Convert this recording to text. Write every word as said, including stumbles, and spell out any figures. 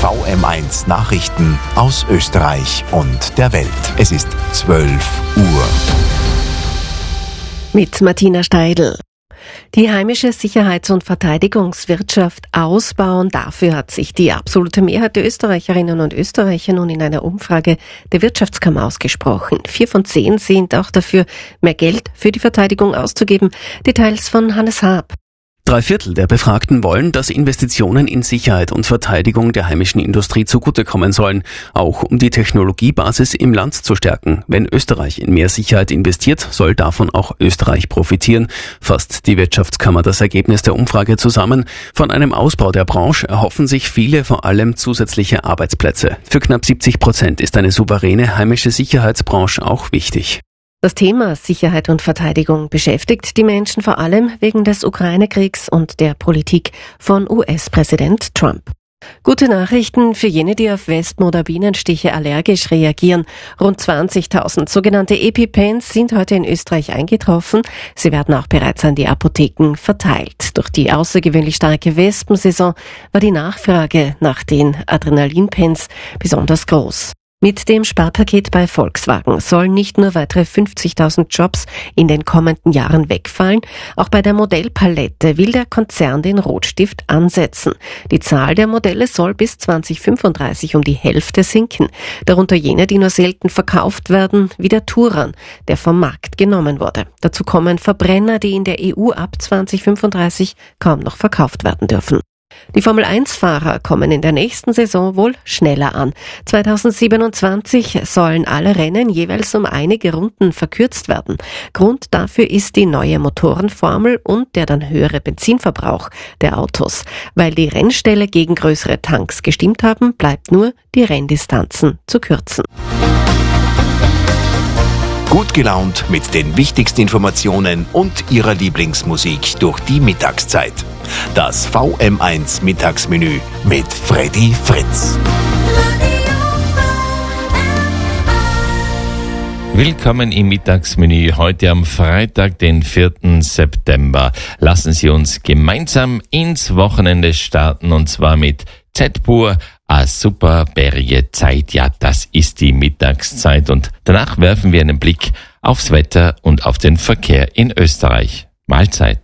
V M eins Nachrichten aus Österreich und der Welt. Es ist zwölf Uhr. Mit Martina Steidl. Die heimische Sicherheits- und Verteidigungswirtschaft ausbauen, dafür hat sich die absolute Mehrheit der Österreicherinnen und Österreicher nun in einer Umfrage der Wirtschaftskammer ausgesprochen. Vier von zehn sind auch dafür, mehr Geld für die Verteidigung auszugeben. Details von Hannes Haab. Drei Viertel der Befragten wollen, dass Investitionen in Sicherheit und Verteidigung der heimischen Industrie zugutekommen sollen, auch um die Technologiebasis im Land zu stärken. Wenn Österreich in mehr Sicherheit investiert, soll davon auch Österreich profitieren, fasst die Wirtschaftskammer das Ergebnis der Umfrage zusammen. Von einem Ausbau der Branche erhoffen sich viele vor allem zusätzliche Arbeitsplätze. Für knapp siebzig Prozent ist eine souveräne heimische Sicherheitsbranche auch wichtig. Das Thema Sicherheit und Verteidigung beschäftigt die Menschen vor allem wegen des Ukraine-Kriegs und der Politik von U S-Präsident Trump. Gute Nachrichten für jene, die auf Wespen- oder Bienenstiche allergisch reagieren. Rund zwanzigtausend sogenannte EpiPens sind heute in Österreich eingetroffen. Sie werden auch bereits an die Apotheken verteilt. Durch die außergewöhnlich starke Wespensaison war die Nachfrage nach den Adrenalinpens besonders groß. Mit dem Sparpaket bei Volkswagen sollen nicht nur weitere fünfzigtausend Jobs in den kommenden Jahren wegfallen, auch bei der Modellpalette will der Konzern den Rotstift ansetzen. Die Zahl der Modelle soll bis zwanzig fünfunddreißig um die Hälfte sinken, darunter jene, die nur selten verkauft werden, wie der Touran, der vom Markt genommen wurde. Dazu kommen Verbrenner, die in der E U ab zwanzig fünfunddreißig kaum noch verkauft werden dürfen. Die Formel eins Fahrer kommen in der nächsten Saison wohl schneller an. zweitausendsiebenundzwanzig sollen alle Rennen jeweils um einige Runden verkürzt werden. Grund dafür ist die neue Motorenformel und der dann höhere Benzinverbrauch der Autos. Weil die Rennställe gegen größere Tanks gestimmt haben, bleibt nur, die Renndistanzen zu kürzen. Gut gelaunt mit den wichtigsten Informationen und Ihrer Lieblingsmusik durch die Mittagszeit. Das V M eins Mittagsmenü mit Freddy Fritz. Willkommen im Mittagsmenü heute am Freitag, den vierten September. Lassen Sie uns gemeinsam ins Wochenende starten und zwar mit Z-Pur, a super berge Zeit. Ja, das ist die Mittagszeit und danach werfen wir einen Blick aufs Wetter und auf den Verkehr in Österreich. Mahlzeit.